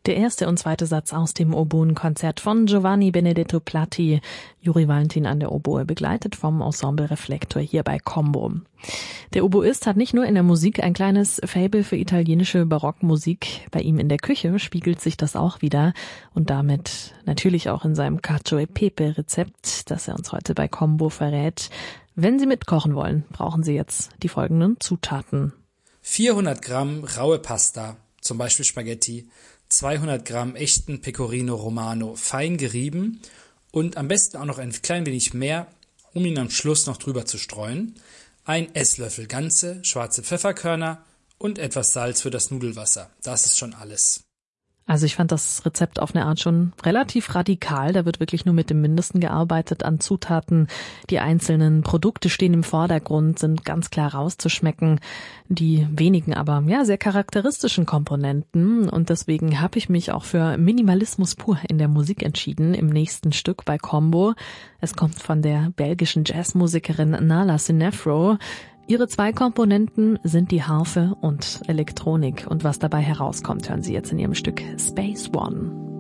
Der erste und zweite Satz aus dem Oboenkonzert von Giovanni Benedetto Platti, Juri Valentin an der Oboe, begleitet vom Ensemble Reflektor hier bei Combo. Der Oboist hat nicht nur in der Musik ein kleines Faible für italienische Barockmusik, bei ihm in der Küche spiegelt sich das auch wieder und damit natürlich auch in seinem Cacio e Pepe Rezept, das er uns heute bei Combo verrät. Wenn Sie mitkochen wollen, brauchen Sie jetzt die folgenden Zutaten. 400 Gramm raue Pasta, zum Beispiel Spaghetti, 200 Gramm echten Pecorino Romano, fein gerieben und am besten auch noch ein klein wenig mehr, um ihn am Schluss noch drüber zu streuen. Ein Esslöffel ganze schwarze Pfefferkörner und etwas Salz für das Nudelwasser. Das ist schon alles. Also ich fand das Rezept auf eine Art schon relativ radikal. Da wird wirklich nur mit dem Mindesten gearbeitet an Zutaten. Die einzelnen Produkte stehen im Vordergrund, sind ganz klar rauszuschmecken. Die wenigen aber sehr charakteristischen Komponenten. Und deswegen habe ich mich auch für Minimalismus pur in der Musik entschieden im nächsten Stück bei Combo. Es kommt von der belgischen Jazzmusikerin Nala Sinefro. Ihre zwei Komponenten sind die Harfe und Elektronik. Und was dabei herauskommt, hören Sie jetzt in ihrem Stück Space One.